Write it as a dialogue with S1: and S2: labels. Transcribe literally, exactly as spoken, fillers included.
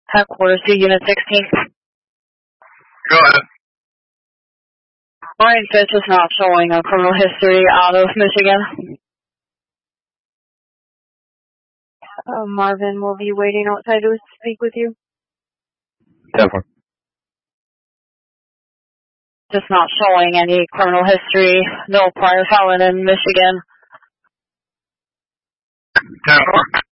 S1: Headquarters to Unit sixteen.
S2: Go ahead.
S1: Brian Fitch is not showing a criminal history out of Michigan.
S3: Uh, Marvin will be waiting outside to speak with you.
S2: Definitely.
S1: Just not showing any criminal history, no prior felon in Michigan.
S2: Definitely.